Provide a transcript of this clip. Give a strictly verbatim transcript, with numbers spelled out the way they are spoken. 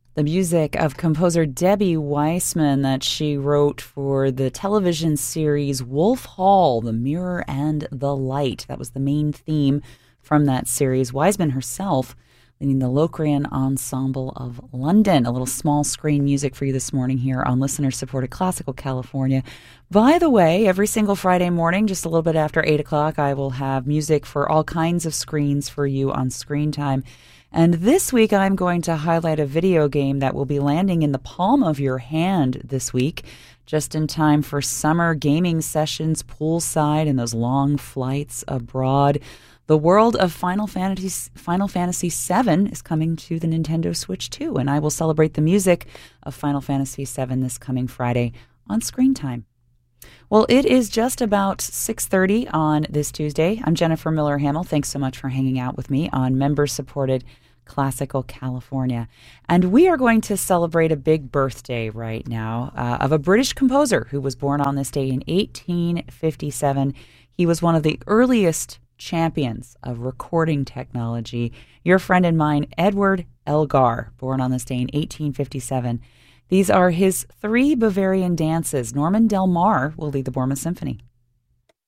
The music of composer Debbie Weissman that she wrote for the television series Wolf Hall, The Mirror and the Light. That was the main theme from that series. Weissman herself leading the Locrian Ensemble of London. A little small screen music for you this morning here on listener-supported Classical California. By the way, every single Friday morning, just a little bit after eight o'clock, I will have music for all kinds of screens for you on Screen Time. And this week, I'm going to highlight a video game that will be landing in the palm of your hand this week, just in time for summer gaming sessions poolside and those long flights abroad. The world of Final Fantasy Final Fantasy seven is coming to the Nintendo Switch too, and I will celebrate the music of Final Fantasy seven this coming Friday on Screen Time. Well, it is just about six thirty on this Tuesday. I'm Jennifer Miller-Hamill. Thanks so much for hanging out with me on member-supported Classical California. And we are going to celebrate a big birthday right now uh, of a British composer who was born on this day in eighteen fifty-seven. He was one of the earliest champions of recording technology. Your friend and mine, Edward Elgar, born on this day in eighteen fifty-seven. These are his three Bavarian dances. Norman Del Mar will lead the Borma Symphony.